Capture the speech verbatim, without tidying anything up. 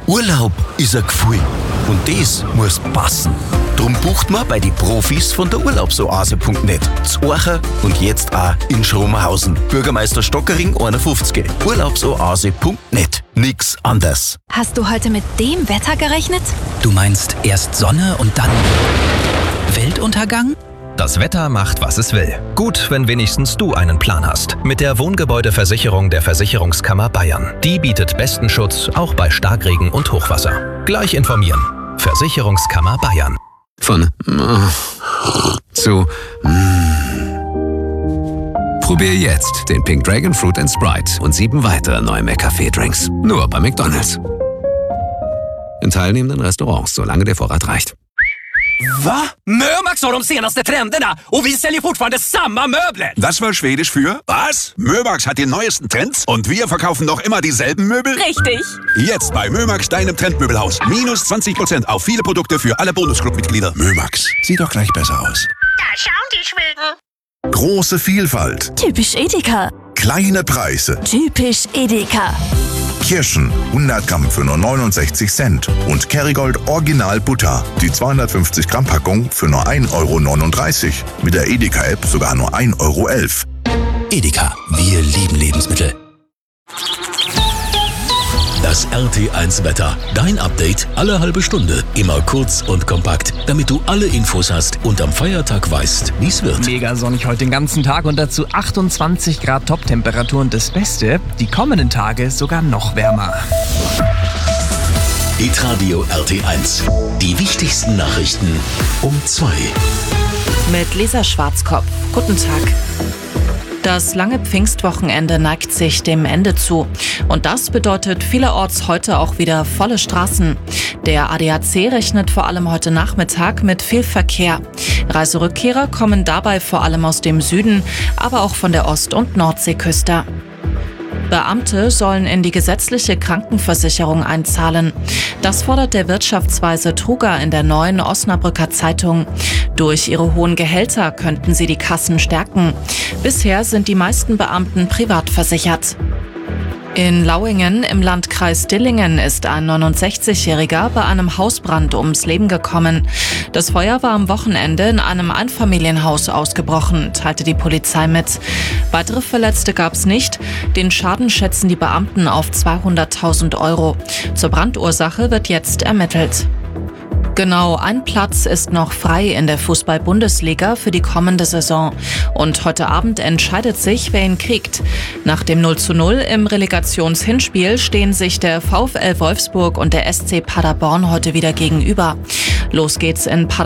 Urlaub ist ein Gefühl und das muss passen. Drum bucht man bei den Profis von der Urlaubsoase punkt net. Z Orcha und jetzt auch in Schromenhausen. Bürgermeister Stockering einundfünfzig. Urlaubsoase punkt net. Nix anders. Hast du heute mit dem Wetter gerechnet? Du meinst erst Sonne und dann Weltuntergang? Das Wetter macht, was es will. Gut, wenn wenigstens du einen Plan hast. Mit der Wohngebäudeversicherung der Versicherungskammer Bayern. Die bietet besten Schutz, auch bei Starkregen und Hochwasser. Gleich informieren. Versicherungskammer Bayern. Von zu Probier jetzt den Pink Dragon Fruit and Sprite und sieben weitere neue McCafé-Drinks. Nur bei McDonald's. In teilnehmenden Restaurants, solange der Vorrat reicht. Va? Mömax har de senaste trenderna och vi säljer fortfarande samma möbler. Das war Schwedisch für was? Mömax hat die neuesten Trends und wir verkaufen noch immer dieselben Möbel? Richtig. Jetzt bei Mömax, deinem Trendmöbelhaus. Minus zwanzig Prozent auf viele Produkte für alle Bonusclub-Mitglieder. Mömax, sieht doch gleich besser aus. Da schauen die Schweden. Große Vielfalt. Typisch Edeka. Kleine Preise. Typisch Edeka. Kirschen hundert Gramm für nur neunundsechzig Cent und Kerrygold Original Butter, die zweihundertfünfzig Gramm Packung für nur ein Euro neununddreißig. Mit der Edeka-App sogar nur ein Euro elf. Edeka, wir lieben Lebensmittel. Das R T eins Wetter. Dein Update alle halbe Stunde. Immer kurz und kompakt, damit du alle Infos hast und am Feiertag weißt, wie es wird. Mega sonnig heute den ganzen Tag und dazu achtundzwanzig Grad Top-Temperaturen. Das Beste, die kommenden Tage sogar noch wärmer. Hitradio R T eins. Die wichtigsten Nachrichten um zwei. Mit Lisa Schwarzkopf. Guten Tag. Das lange Pfingstwochenende neigt sich dem Ende zu. Und das bedeutet vielerorts heute auch wieder volle Straßen. Der A D A C rechnet vor allem heute Nachmittag mit viel Verkehr. Reiserückkehrer kommen dabei vor allem aus dem Süden, aber auch von der Ost- und Nordseeküste. Beamte sollen in die gesetzliche Krankenversicherung einzahlen. Das fordert der Wirtschaftsweise Truger in der neuen Osnabrücker Zeitung. Durch ihre hohen Gehälter könnten sie die Kassen stärken. Bisher sind die meisten Beamten privat versichert. In Lauingen im Landkreis Dillingen ist ein neunundsechzigjähriger bei einem Hausbrand ums Leben gekommen. Das Feuer war am Wochenende in einem Einfamilienhaus ausgebrochen, teilte die Polizei mit. Weitere Verletzte gab es nicht. Den Schaden schätzen die Beamten auf zweihunderttausend Euro. Zur Brandursache wird jetzt ermittelt. Genau ein Platz ist noch frei in der Fußball-Bundesliga für die kommende Saison. Und heute Abend entscheidet sich, wer ihn kriegt. Nach dem null zu null im Relegationshinspiel stehen sich der VfL Wolfsburg und der S C Paderborn heute wieder gegenüber. Los geht's in Paderborn.